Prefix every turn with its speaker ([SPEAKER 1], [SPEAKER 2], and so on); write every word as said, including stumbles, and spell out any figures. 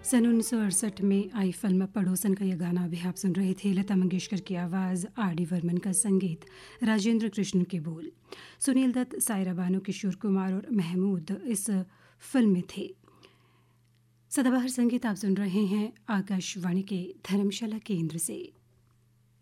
[SPEAKER 1] सन उन्नीस सौ अड़सठ में आई फिल्म पड़ोसन का यह गाना अभी आप सुन रहे थे। लता मंगेशकर की आवाज़, आर डी बर्मन का संगीत, राजेंद्र कृष्ण के बोल। सुनील दत्त, सायरा बानो, किशोर कुमार और महमूद इस फिल्म में थे। सदाबहार संगीत आप सुन रहे हैं आकाशवाणी के धर्मशाला केंद्र से।